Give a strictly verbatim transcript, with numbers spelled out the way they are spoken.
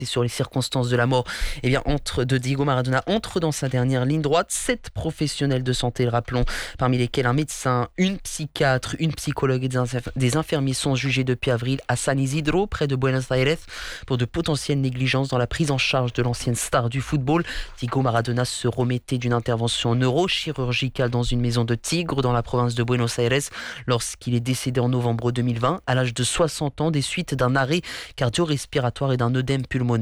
sur les circonstances de la mort eh bien, entre, de Diego Maradona entre dans sa dernière ligne droite. Sept professionnels de santé, le rappelons, parmi lesquels un médecin, une psychiatre, une psychologue et des, inf- des infirmiers sont jugés depuis avril à San Isidro, près de Buenos Aires, pour de potentielles négligences dans la prise en charge de l'ancienne star du football. Diego Maradona se remettait d'une intervention neurochirurgicale dans une maison de Tigre, dans la province de Buenos Aires, lorsqu'il est décédé en novembre deux mille vingt, à l'âge de soixante ans, des suites d'un arrêt cardio-respiratoire et d'un œdème pulmonaire